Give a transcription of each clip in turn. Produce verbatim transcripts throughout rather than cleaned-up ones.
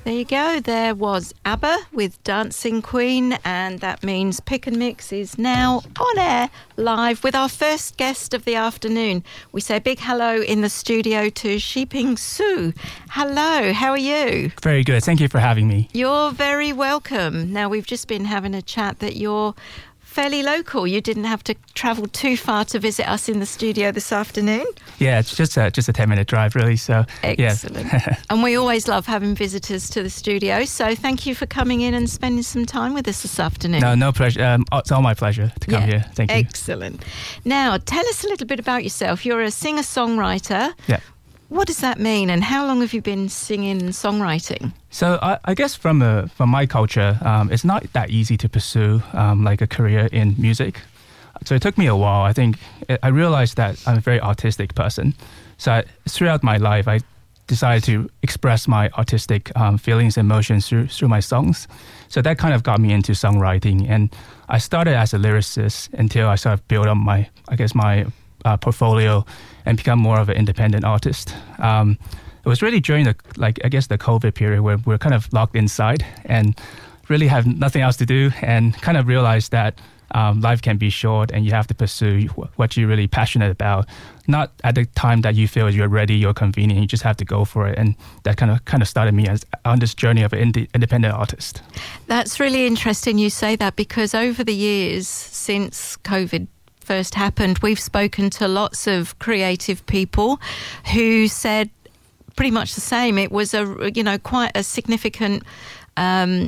There you go. There was ABBA with Dancing Queen, and that means Pick and Mix is now on air live with our first guest of the afternoon. We say a big hello in the studio to Shiping Su. Hello, how are you? Very good. Thank you for having me. You're very welcome. Now, we've just been having a chat that you're fairly local. You didn't have to travel too far to visit us in the studio this afternoon. Yeah, it's just a, just a ten minute drive, really. So excellent. Yeah. And we always love having visitors to the studio. So thank you for coming in and spending some time with us this afternoon. No, no pleasure. Um, it's all my pleasure to come yeah. here. Thank you. Excellent. Now, tell us a little bit about yourself. You're a singer-songwriter. Yeah. What does that mean, and how long have you been singing and songwriting? So I, I guess from a, from my culture, um, it's not that easy to pursue um, like a career in music. So it took me a while. I think it, I realized that I'm a very artistic person. So I, throughout my life, I decided to express my artistic um, feelings and emotions through through my songs. So that kind of got me into songwriting, and I started as a lyricist until I sort of built up my, I guess my uh, portfolio and become more of an independent artist. Um, it was really during the, like, I guess the COVID period where we're kind of locked inside and really have nothing else to do, and kind of realized that um, life can be short and you have to pursue what you're really passionate about. Not at the time that you feel you're ready, you're convenient, you just have to go for it. And that kind of kind of started me as on this journey of an indie, independent artist. That's really interesting you say that, because over the years since COVID first happened, we've spoken to lots of creative people who said pretty much the same. It was a, you know, quite a significant um,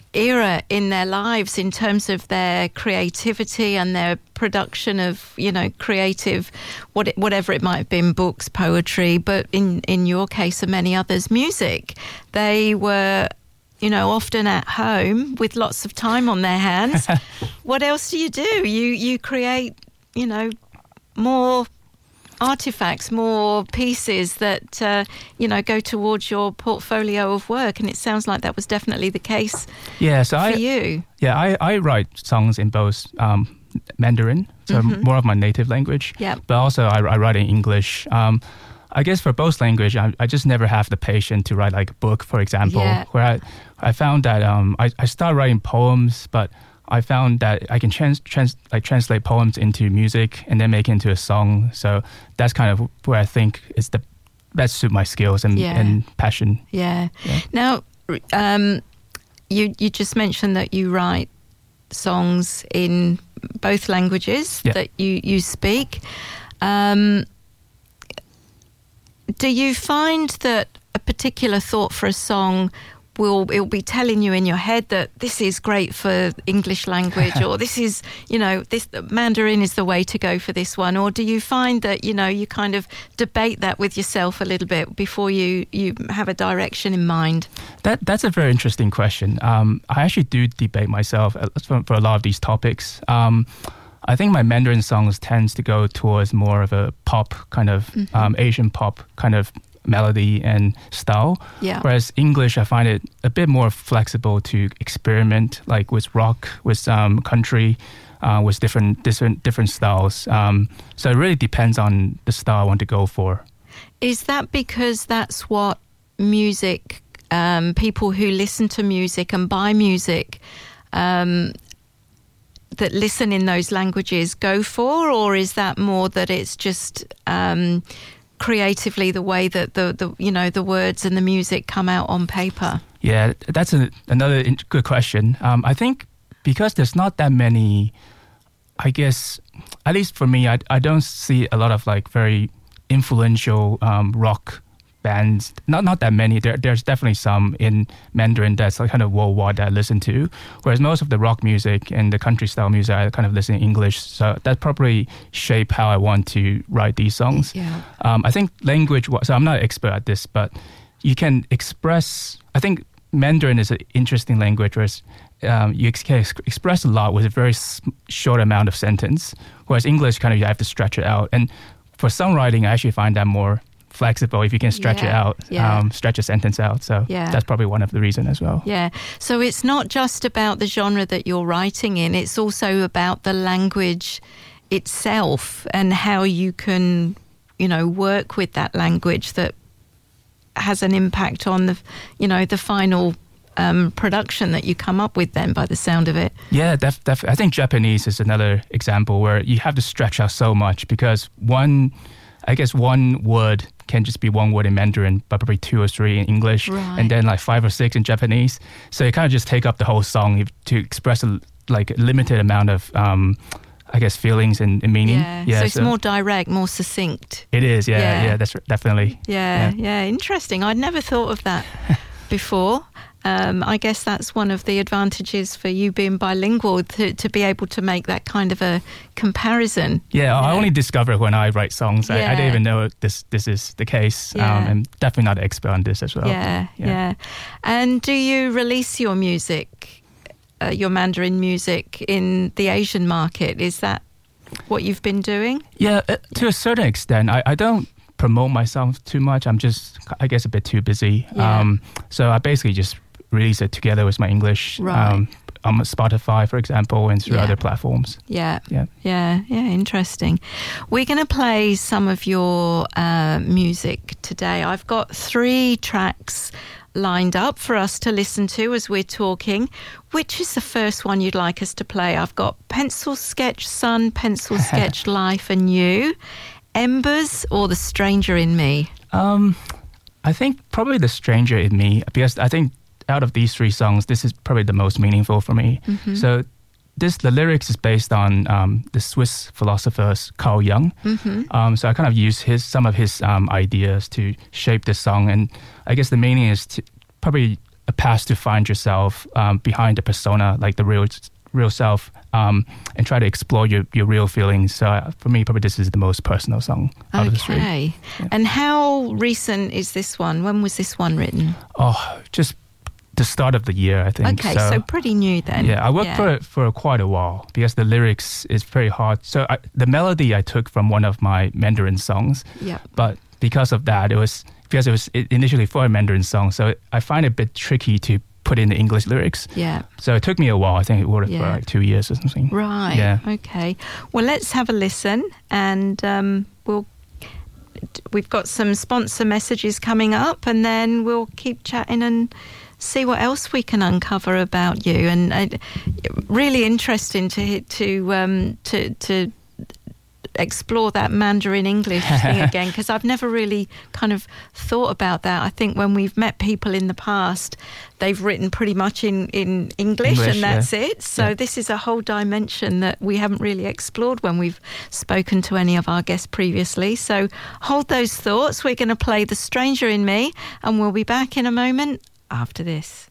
era in their lives in terms of their creativity and their production of, you know, creative, what it, whatever it might have been, books, poetry, but in, in your case and many others, music. They were, you know, often at home with lots of time on their hands. What else do you do? You you create, you know, more artifacts, more pieces that, uh, you know, go towards your portfolio of work. And it sounds like that was definitely the case yeah, so for I, you. Yeah, I, I write songs in both um, Mandarin, so mm-hmm. more of my native language, yeah. but also I, I write in English. Um, I guess for both language, I, I just never have the patience to write like a book, for example, yeah. where I, I found that um, I, I started writing poems, but I found that I can trans, trans, like translate poems into music and then make it into a song. So that's kind of where I think is the best suit my skills and, yeah. and passion. Yeah. yeah. Now, um, you you just mentioned that you write songs in both languages yeah. that you, you speak. Um, do you find that a particular thought for a song will it will be telling you in your head that this is great for English language, or this is, you know, this Mandarin is the way to go for this one? Or do you find that, you know, you kind of debate that with yourself a little bit before you, you have a direction in mind? That That's a very interesting question. Um, I actually do debate myself for, for a lot of these topics. Um, I think my Mandarin songs tends to go towards more of a pop kind of mm-hmm. um, Asian pop kind of melody and style. Yeah. Whereas English, I find it a bit more flexible to experiment, like with rock, with um, country, uh, with different different different styles. Um, so it really depends on the style I want to go for. Is that because that's what music, um, people who listen to music and buy music, um, that listen in those languages go for, or is that more that it's just um, creatively the way that the, the you know the words and the music come out on paper? Yeah, that's a, another good question. Um, I think because there's not that many, I guess, at least for me, I, I don't see a lot of like very influential um, rock bands. Not not that many. There, there's definitely some in Mandarin that's like kind of worldwide that I listen to. Whereas most of the rock music and the country style music, I kind of listen in English. So that probably shape how I want to write these songs. Yeah. Um, I think language. So I'm not an expert at this, but you can express. I think Mandarin is an interesting language, whereas um, you can ex- express a lot with a very s- short amount of sentence. Whereas English, kind of you have to stretch it out. And for songwriting, I actually find that more flexible if you can stretch yeah, it out, yeah. um, stretch a sentence out. So yeah. that's probably one of the reasons as well. Yeah. So it's not just about the genre that you're writing in, it's also about the language itself and how you can, you know, work with that language that has an impact on the, you know, the final um, production that you come up with then, by the sound of it. Yeah, def- def- I think Japanese is another example where you have to stretch out so much because one, I guess one word can just be one word in Mandarin, but probably two or three in English, right. and then like five or six in Japanese. So you kind of just take up the whole song to express a like a limited amount of, um, I guess, feelings and, and meaning. Yeah, yeah so it's so more direct, more succinct. It is, yeah, yeah, yeah that's definitely. Yeah, yeah, yeah, interesting. I'd never thought of that before. Um, I guess that's one of the advantages for you being bilingual, to, to be able to make that kind of a comparison. Yeah, yeah. I only discover when I write songs. Yeah. I, I didn't even know this this is the case. Yeah. Um, I'm definitely not an expert on this as well. Yeah, yeah. yeah. And do you release your music, uh, your Mandarin music, in the Asian market? Is that what you've been doing? Yeah, uh, to a certain extent. I, I don't promote myself too much. I'm just, I guess, a bit too busy. Yeah. Um, so I basically just release it together with my English right. um, on Spotify, for example, and through yeah. other platforms. Yeah, yeah, yeah, yeah. Interesting. We're going to play some of your uh, music today. I've got three tracks lined up for us to listen to as we're talking. Which is the first one you'd like us to play? I've got Pencil Sketch Sun, Pencil Sketch Life and You, Embers, or The Stranger in Me? Um, I think probably The Stranger in Me, because I think out of these three songs, this is probably the most meaningful for me. Mm-hmm. So this the lyrics is based on um, the Swiss philosopher Carl Jung. Mm-hmm. Um, so I kind of use his some of his um, ideas to shape this song, and I guess the meaning is to, probably a path to find yourself um, behind the persona, like the real real self, um, and try to explore your, your real feelings. So uh, for me, probably this is the most personal song out okay. of the three. Okay. Yeah. And how recent is this one? When was this one written? Oh, just the start of the year, I think. Okay, so, so pretty new then. Yeah, I worked yeah. for it for quite a while because the lyrics is very hard. So I, the melody I took from one of my Mandarin songs. Yeah. But because of that, it was because it was initially for a Mandarin song, so I find it a bit tricky to put in the English lyrics. Yeah. So it took me a while. I think it would have yeah. for like two years or something. Right. Yeah. Okay. Well, let's have a listen, and um, we'll. We've got some sponsor messages coming up, and then we'll keep chatting and see what else we can uncover about you. And uh, really interesting to to um, to to explore that Mandarin English thing again, because I've never really kind of thought about that. I think when we've met people in the past, they've written pretty much in, in English, English, and that's yeah. it. So yeah. this is a whole dimension that we haven't really explored when we've spoken to any of our guests previously. So hold those thoughts. We're going to play The Stranger in Me, and we'll be back in a moment after this.